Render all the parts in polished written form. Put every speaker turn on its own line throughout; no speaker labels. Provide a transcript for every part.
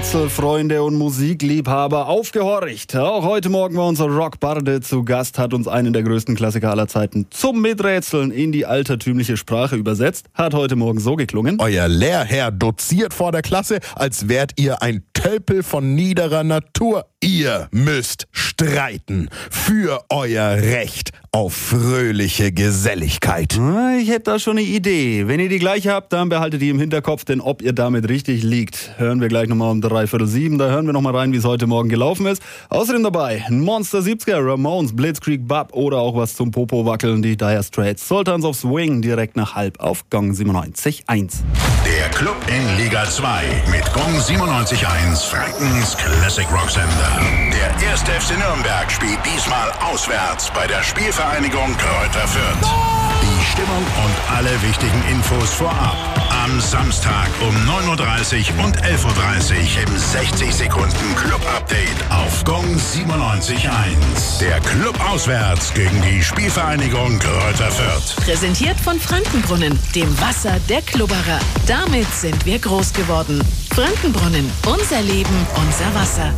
Rätselfreunde und Musikliebhaber, aufgehorcht. Auch heute Morgen war unser Rockbarde zu Gast, hat uns einen der größten Klassiker aller Zeiten zum Miträtseln in die altertümliche Sprache übersetzt. Hat heute Morgen so geklungen.
Euer Lehrherr doziert vor der Klasse, als wärt ihr ein Tölpel von niederer Natur. Ihr müsst streiten für euer Recht auf fröhliche Geselligkeit.
Ich hätte da schon eine Idee. Wenn ihr die gleiche habt, dann behaltet die im Hinterkopf, denn ob ihr damit richtig liegt, hören wir gleich nochmal um 6:45. Da hören wir nochmal rein, wie es heute Morgen gelaufen ist. Außerdem dabei ein Monster 70er, Ramones, Blitzkrieg Bop oder auch was zum Popo wackeln, die Dire Straits. Sultans of Swing direkt nach halb auf Gong 97.1.
Der Club in Liga 2 mit Gong 97.1, Frankens Classic Rock Sender. Der 1. FC Nürnberg spielt diesmal auswärts bei der Spielvereinigung Kräuter Fürth. Die Stimmung und alle wichtigen Infos vorab. Am Samstag um 9:30 und 11:30 im 60 Sekunden Club-Update auf Gong 97.1. Der Club auswärts gegen die Spielvereinigung Kräuter Fürth.
Präsentiert von Frankenbrunnen, dem Wasser der Klubberer. Damit sind wir groß geworden. Frankenbrunnen, unser Leben, unser Wasser.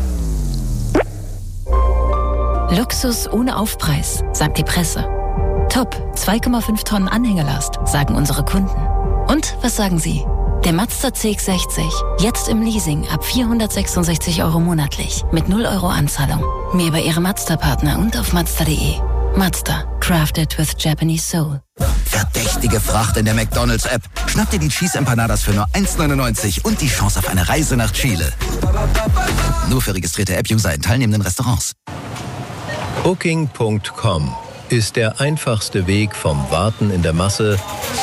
Luxus ohne Aufpreis, sagt die Presse. Top, 2,5 Tonnen Anhängelast, sagen unsere Kunden. Und was sagen Sie? Der Mazda CX-60, jetzt im Leasing ab 466 € monatlich, mit 0 € Anzahlung. Mehr bei Ihrem Mazda-Partner und auf Mazda.de. Mazda, crafted with Japanese soul.
Verdächtige Fracht in der McDonald's-App. Schnapp dir die Cheese Empanadas für nur 1,99 und die Chance auf eine Reise nach Chile. Nur für registrierte App-User in teilnehmenden Restaurants.
Booking.com ist der einfachste Weg vom Warten in der Masse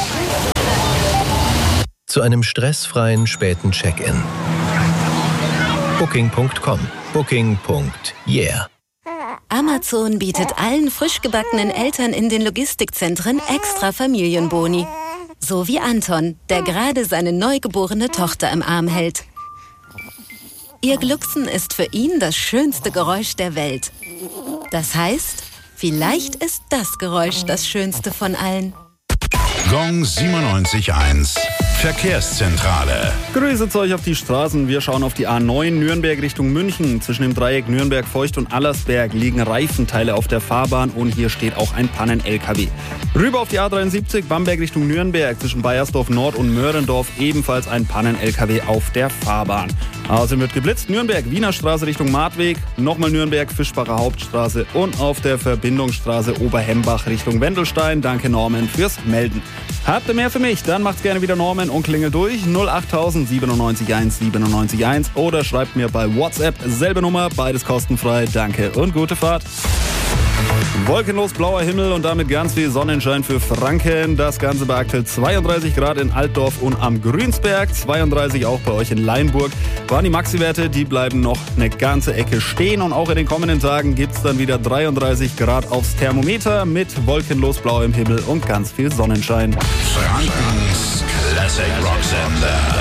zu einem stressfreien späten Check-in. Booking.com. Booking.yeah.
Amazon bietet allen frisch gebackenen Eltern in den Logistikzentren extra Familienboni. So wie Anton, der gerade seine neugeborene Tochter im Arm hält. Ihr Glucksen ist für ihn das schönste Geräusch der Welt. Das heißt, vielleicht ist das Geräusch das schönste von allen.
Gong 97.1. Verkehrszentrale.
Grüße euch auf die Straßen. Wir schauen auf die A9 Nürnberg Richtung München. Zwischen dem Dreieck Nürnberg, Feucht und Allersberg liegen Reifenteile auf der Fahrbahn und hier steht auch ein Pannen-LKW. Rüber auf die A73 Bamberg Richtung Nürnberg. Zwischen Baiersdorf Nord und Möhrendorf ebenfalls ein Pannen-LKW auf der Fahrbahn. Außerdem wird geblitzt. Nürnberg, Wiener Straße Richtung Martweg. Nochmal Nürnberg, Fischbacher Hauptstraße und auf der Verbindungsstraße Oberhembach Richtung Wendelstein. Danke Norman fürs Melden. Habt ihr mehr für mich? Dann macht's gerne wieder Norman und klingelt durch 08000 971 971 oder schreibt mir bei WhatsApp, selbe Nummer, beides kostenfrei. Danke und gute Fahrt. Wolkenlos blauer Himmel und damit ganz viel Sonnenschein für Franken. Das Ganze bei aktuell 32 Grad in Altdorf und am Grünsberg, 32 auch bei euch in Leinburg. Waren die Maxi-Werte, die bleiben noch eine ganze Ecke stehen und auch in den kommenden Tagen gibt es dann wieder 33 Grad aufs Thermometer mit wolkenlos blauem Himmel und ganz viel Sonnenschein.
Frankens Classic Rock Sender.